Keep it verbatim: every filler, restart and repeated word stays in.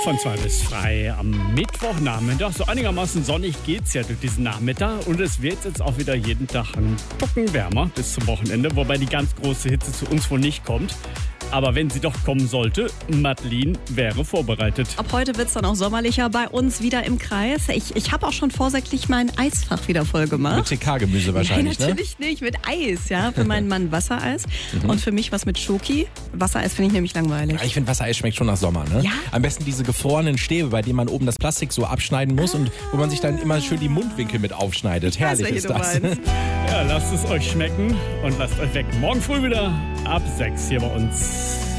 Von zwei bis drei am Mittwochnachmittag. So einigermaßen sonnig geht's ja durch diesen Nachmittag. Und es wird jetzt auch wieder jeden Tag ein Tucken wärmer bis zum Wochenende. Wobei die ganz große Hitze zu uns wohl nicht kommt. Aber wenn sie doch kommen sollte, Madeline wäre vorbereitet. Ab heute wird es dann auch sommerlicher bei uns wieder im Kreis. Ich, ich habe auch schon vorsorglich mein Eisfach wieder voll gemacht. Mit T K-Gemüse wahrscheinlich, Nein, natürlich ne? nicht, mit Eis, ja. Für meinen Mann Wassereis Mhm. und für mich was mit Schoki. Wassereis finde ich nämlich langweilig. Ja, ich finde, Wassereis schmeckt schon nach Sommer, ne? Ja. Am besten diese gefrorenen Stäbe, bei denen man oben das Plastik so abschneiden muss und wo man sich dann immer schön die Mundwinkel mit aufschneidet. Ich weiß, Herrlich welche ist du das. meinst. Ja, lasst es euch schmecken und lasst euch weg. Morgen früh wieder ab sechs hier bei uns.